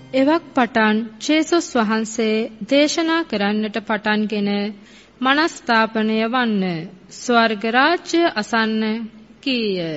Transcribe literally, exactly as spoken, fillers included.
එවක් පටන් ජේසුස් වහන්සේ දේශනා කරන්නට පටන්ගෙන මනස්ථාපනය වන්න ස්වර්ග රාජ්‍ය අසන්න කීය.